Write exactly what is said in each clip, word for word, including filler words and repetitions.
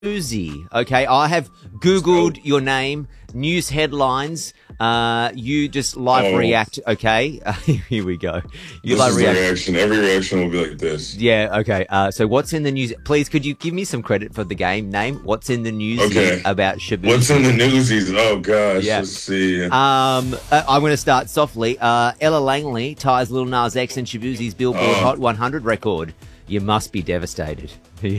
Shaboozey. Okay, I have Googled your name, news headlines. Uh, you just live Oh. react. Okay, uh, here we go. You This live is the react. reaction. Every reaction will be like this. Yeah. Okay. Uh, so what's in the news? Please, could you give me some credit for the game name? What's in the news Okay. about Shaboozey? What's in the newsies? Oh gosh, Yeah. let's see. Um, uh, I'm going to start softly. Uh, Ella Langley ties Lil Nas X and Shaboozey's Billboard Oh. Hot one hundred record. You must be devastated.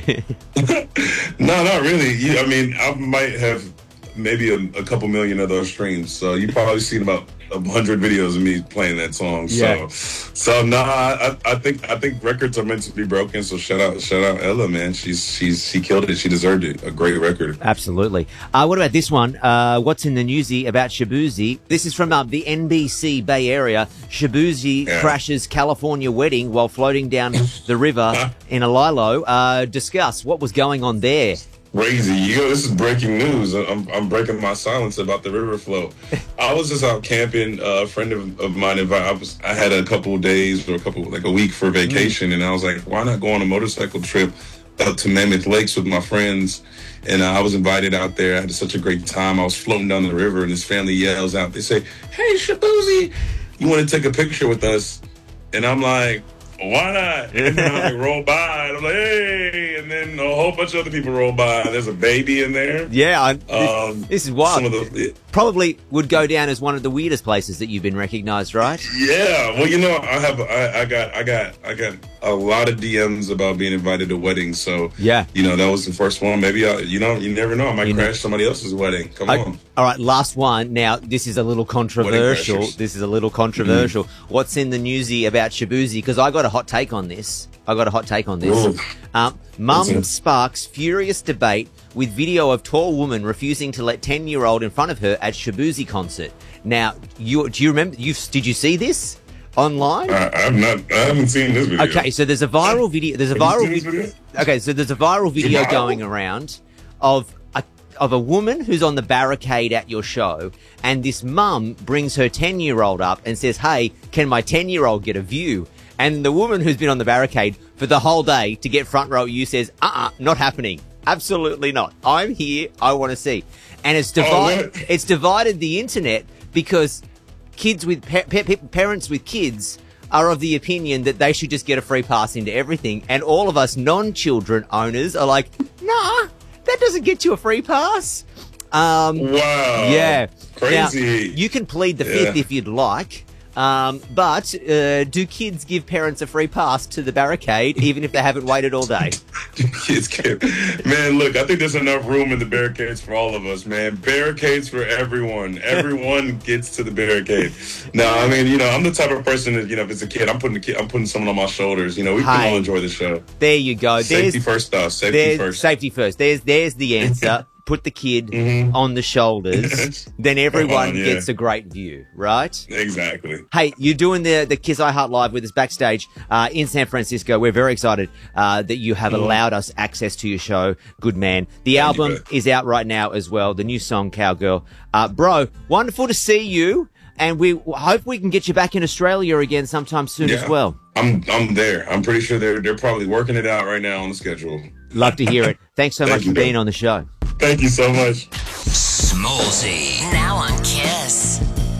No, not really. You, I mean, I might have maybe a, a couple million of those streams. So you probably seen about a hundred videos of me playing that song. Yeah. So, so no, I, I think I think records are meant to be broken. So shout out, shout out Ella, man. She's she's she killed it. She deserved it. A great record. Absolutely. Uh, what about this one? Uh, what's in the newsy about Shaboozey? This is from uh, the N B C Bay Area. Shaboozey Yeah. crashes California wedding while floating down the river in a lilo. Uh, discuss what was going on there. Crazy. You know, this is breaking news. I'm, I'm breaking my silence about the river flow. I was just out camping. Uh, a friend of, of mine invited. I was. I had a couple of days or a couple, like a week for vacation, mm. and I was like, why not go on a motorcycle trip up to Mammoth Lakes with my friends? And uh, I was invited out there. I had such a great time. I was floating down the river, and this family yells out. They say, "Hey, Shaboozey, you want to take a picture with us?" And I'm like, why not? And then I like roll by, and I'm like, hey, and then a whole bunch of other people roll by. There's a baby in there. Yeah, I, this, Um, this is wild. some of the- Probably would go down as one of the weirdest places that you've been recognised, right? Yeah, well, you know, I have, I, I got, I got, I got a lot of D Ms about being invited to weddings. So Yeah. you know, that was the first one. Maybe I, you know, you never know. I might You know. crash somebody else's wedding. Come I- on. all right, last one. Now, this is a little controversial. crashers. This is a little controversial. Mm. What's in the newsy about Shaboozey? Because I got a hot take on this. I got a hot take on this. Ooh. Um, Mum What's it? sparks furious debate with video of tall woman refusing to let ten-year-old in front of her at Shaboozey concert. Now, you do you remember? You did you see this online? I, I've not, I haven't seen this video. Okay, so there's a viral video. There's a Have you viral seen this video. video? Okay, so there's a viral video viral? going around of a of a woman who's on the barricade at your show, and this mum brings her ten-year-old up and says, "Hey, can my ten-year-old get a view?" And the woman who's been on the barricade for the whole day to get front row, you says, "Uh-uh, not happening. Absolutely not. I'm here. I want to see." And it's divided. what? it's divided the internet because kids with pa- pa- parents with kids are of the opinion that they should just get a free pass into everything, and all of us non-children owners are like, "Nah, that doesn't get you a free pass." Um, Wow. yeah, Crazy. Now, you can plead the fifth Yeah. if you'd like. Um, but uh, do kids give parents a free pass to the barricade even if they haven't waited all day? Kids can't. Man, look, I think there's enough room in the barricades for all of us, man. Barricades for everyone. Everyone gets to the barricade. No, I mean, you know, I'm the type of person that, you know, if it's a kid, I'm putting the kid, I'm putting someone on my shoulders. You know, we Hey. can all enjoy the show. There you go. Safety There's, first stuff. Safety there's first. safety first. There's there's the answer. Put the kid Mhm. on the shoulders, then everyone on, yeah. gets a great view, right? Exactly. Hey, you're doing the the Kiss I Heart Live with us backstage uh, in San Francisco. We're very excited uh, that you have allowed us access to your show. Good man. The Thank you, album bro. is out right now as well. The new song, Cowgirl. Uh, bro, wonderful to see you. And we hope we can get you back in Australia again sometime soon as Yeah. well. I'm I'm there. I'm pretty sure they're they're probably working it out right now on the schedule. Love to hear it. Thanks so Thank much you, for being bro. on the show. Thank you so much. Smallsy. Now on Kiss.